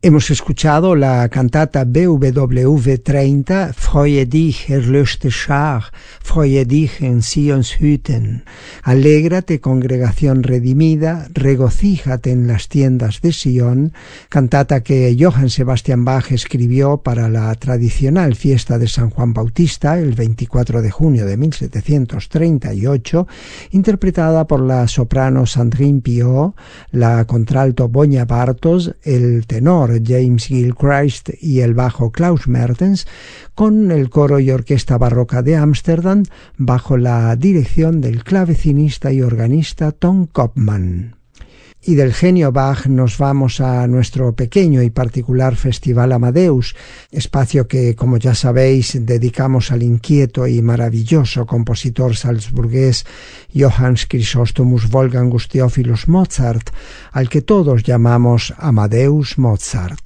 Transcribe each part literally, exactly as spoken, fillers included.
Hemos escuchado la cantata B W V treinta, Freue dich, erlöschte Schar, Freue dich en Sions Hütten. Alégrate, congregación redimida, regocíjate en las tiendas de Sion, cantata que Johann Sebastian Bach escribió para la tradicional fiesta de San Juan Bautista, el veinticuatro de junio de mil setecientos treinta y ocho, interpretada por la soprano Sandrine Piot, la contralto Boña Bartos, el tenor James Gilchrist y el bajo Klaus Mertens, con el coro y orquesta barroca de Ámsterdam bajo la dirección del clavecinista y organista Tom Kopman. Y del genio Bach nos vamos a nuestro pequeño y particular Festival Amadeus, espacio que, como ya sabéis, dedicamos al inquieto y maravilloso compositor salzburgués Johannes Chrysostomus Wolfgangus Theophilus Mozart, al que todos llamamos Amadeus Mozart.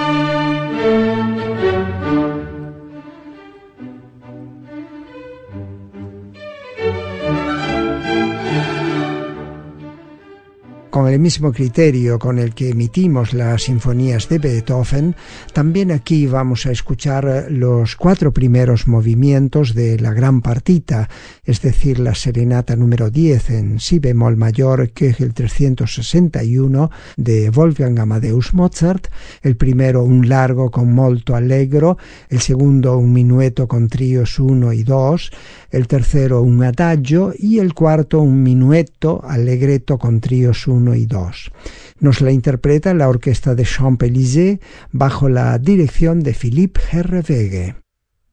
Con el mismo criterio con el que emitimos las sinfonías de Beethoven, también aquí vamos a escuchar los cuatro primeros movimientos de la gran partita, es decir, la serenata número diez en si bemol mayor, Köchel trescientos sesenta y uno de Wolfgang Amadeus Mozart, el primero un largo con molto allegro, el segundo un minueto con tríos uno y dos, el tercero un adagio y el cuarto un minueto allegretto con tríos uno y dos. Nos la interpreta la orquesta de Champs-Élysées bajo la dirección de Philippe Herreweghe.